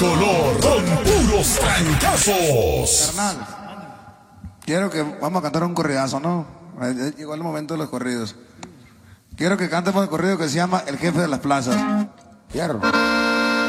color, con puros trancazos. Carnal, quiero que vamos a cantar un corridazo, ¿no? Llegó el momento de los corridos. Quiero que cantemos el corrido que se llama El Jefe de las Plazas. Fierro.